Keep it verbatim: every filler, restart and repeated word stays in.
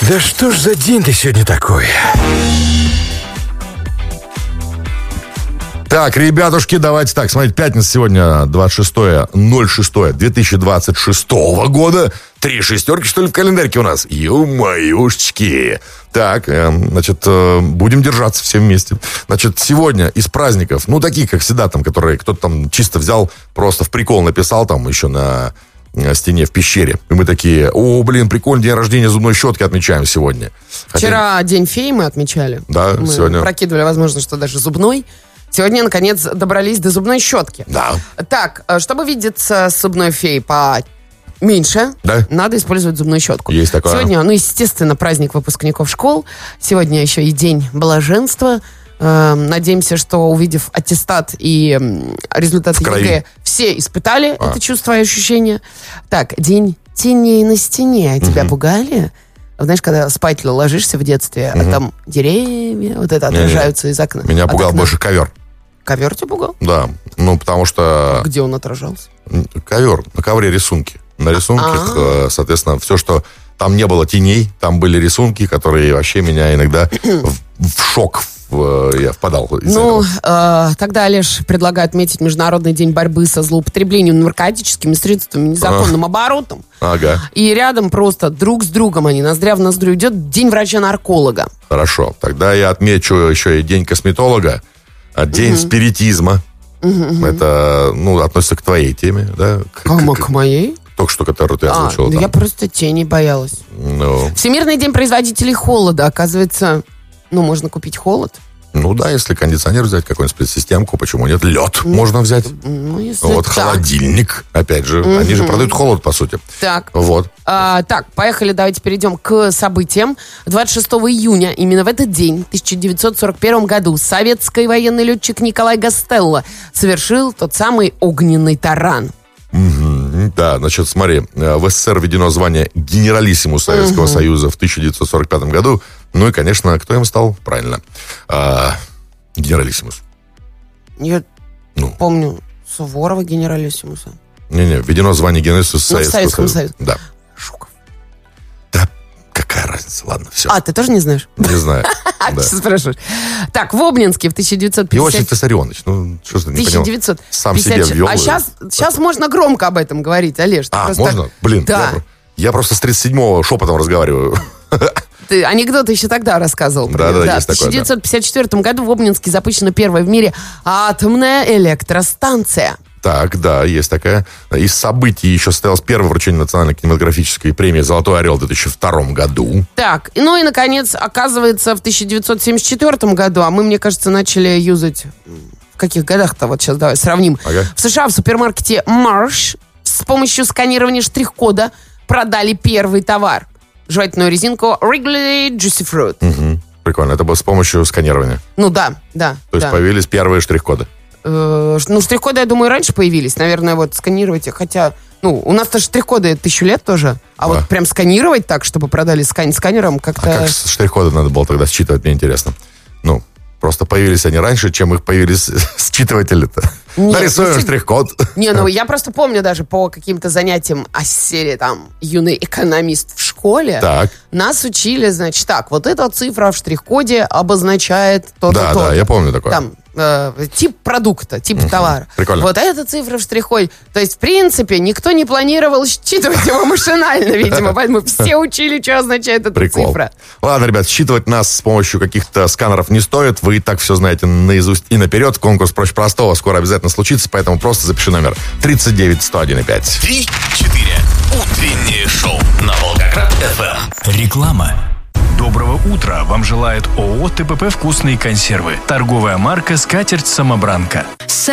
Да что ж за день-то сегодня такой? Так, ребятушки, давайте так. Смотрите, пятница сегодня, двадцать шестое ноль шестое две тысячи двадцать шестого года. Три шестерки, что ли, в календарьке у нас? Ё-моюшечки. Так, э, значит, э, будем держаться все вместе. Значит, сегодня из праздников, ну, такие, как всегда, там, которые кто-то там чисто взял, просто в прикол написал, там, еще на, на стене в пещере. И мы такие, о, блин, прикольный день рождения зубной щетки отмечаем сегодня. Хотя... Вчера день феи мы отмечали. Да, мы сегодня. Прокидывали, возможно, что даже зубной. Сегодня, наконец, добрались до зубной щетки. Да. Так, чтобы видеться с зубной феей поменьше, да? Надо использовать зубную щетку. Есть такое. Сегодня, ну, естественно, праздник выпускников школ. Сегодня еще и день блаженства. Э, надеемся, что, увидев аттестат и результаты ЕГЭ, все испытали а. это чувство и ощущение. Так, день теней на стене. Тебя угу. пугали? Знаешь, когда спать ложишься в детстве, угу. а там деревья вот это отражаются не, не. из окна. Меня пугал окна. больше ковер. Ковер тебя пугал? Да, ну потому что... А где он отражался? Ковер, на ковре рисунки. На рисунках, А-а-а. соответственно, все, что... Там не было теней, там были рисунки, которые вообще меня иногда в, в шок в, я впадал из Ну, э, тогда Олеж предлагает отметить Международный день борьбы со злоупотреблением наркотическими средствами, незаконным а. оборотом. Ага. И рядом просто друг с другом они, ноздря в ноздрю, идет День врача-нарколога. Хорошо, тогда я отмечу еще и День косметолога, День угу. спиритизма. Угу. Это, ну, относится к твоей теме, да? К, а, к, к моей? Только что, которую ты озвучила. А, там. Я просто теней боялась. Ну. Всемирный день производителей холода. Оказывается, ну, можно купить холод. Ну да, если кондиционер взять, какую-нибудь спецсистемку, почему нет? Лед ну, можно взять. Ну, если вот так. холодильник, опять же. Mm-hmm. Они же продают холод, по сути. Так. Вот. А, так, поехали, давайте перейдем к событиям. двадцать шестого июня, именно в этот день, в тысяча девятьсот сорок первом году, советский военный летчик Николай Гастелло совершил тот самый огненный таран. Mm-hmm. Да, значит, смотри, в СССР введено звание генералиссимус Советского mm-hmm. Союза в тысяча девятьсот сорок пятом году. Ну и, конечно, кто им стал? Правильно. А, генералиссимус. Я ну. помню Суворова генералиссимуса. Не-не, введено звание генералиссимуса ну, Советского Союза. Да. Жуков. Да, какая разница, ладно, все. А, ты тоже не знаешь? Не знаю. Сейчас спрашиваешь. Так, в Обнинске в тысяча девятьсот пятидесятом... Иосиф Виссарионович, ну, что ты не понял? тысяча девятьсот пятьдесят... Сам себе ввел. А сейчас, сейчас можно громко об этом говорить, Олеж. А, просто... можно? Блин, да. я, я просто с тридцать седьмого шепотом разговариваю. Ты анекдоты еще тогда рассказывал. Да, да, да, есть в тысяча девятьсот пятьдесят четвёртом году в Обнинске запущена первая в мире атомная электростанция. Так, да, есть такая. Из событий еще состоялось первое вручение национальной кинематографической премии «Золотой орел» в две тысячи втором году. Так, ну и, наконец, оказывается, в тысяча девятьсот семьдесят четвёртом году, а мы, мне кажется, начали юзать... В каких годах-то? Вот сейчас давай сравним. Ага. В США в супермаркете Marsh с помощью сканирования штрих-кода продали первый товар. Жевательную резинку Wrigley Juicy Fruit. Угу. Прикольно. Это было с помощью сканирования. Ну да, да. То есть да. появились первые штрих-коды. Э, ну, штрих-коды, я думаю, раньше появились. Наверное, вот сканировать. Хотя, ну, у нас-то штрих-коды тысячу лет тоже. А, а вот прям сканировать так, чтобы продали скан- сканером, как-то... А как штрих-коды надо было тогда считывать, мне интересно. Ну, просто появились они раньше, чем их появились считыватели-то. Нет, нарисуем ну, штрих-код. Не, ну я просто помню даже по каким-то занятиям о серии там «Юный экономист» в школе. Так. Нас учили, значит, так, вот эта цифра в штрих-коде обозначает то-то, да, то-то. Да, я помню такое. Там э, тип продукта, тип uh-huh. товара. Прикольно. Вот эта цифра в штрих-коде. То есть, в принципе, никто не планировал считывать его машинально, видимо, поэтому все учили, что означает эта Прикол. цифра. Ладно, ребят, считывать нас с помощью каких-то сканеров не стоит. Вы и так все знаете наизусть и наперед. Конкурс проще простого скоро обязательно случится, поэтому просто запиши номер тридцать девять сто один и пять. Три-четыре. Утреннее шоу на Волгоград эф эм. Реклама. Доброго утра! Вам желает ООО ТПП «Вкусные консервы». Торговая марка «Скатерть-самобранка».